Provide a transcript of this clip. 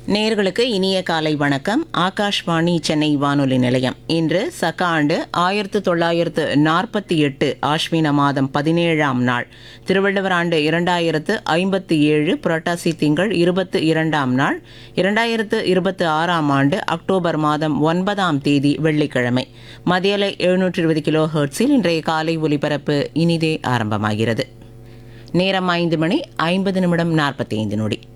நேயர்களுக்கு இனிய காலை வணக்கம். ஆகாஷ்வாணி சென்னை வானொலி நிலையம். இன்று சக ஆண்டு 1948 ஆஸ்வின மாதம் 17ஆம் நாள், திருவள்ளுவர் ஆண்டு 2057 புரட்டாசி திங்கள் 22ஆம் நாள், 2026ஆம் ஆண்டு அக்டோபர் மாதம் 9ஆம் தேதி வெள்ளிக்கிழமை. மதியலை 720 கிலோ ஹெர்ட்ஸில் இன்றைய காலை ஒலிபரப்பு இனிதே ஆரம்பமாகிறது. நேரம் 5 மணி 50 நிமிடம் 45 நொடி.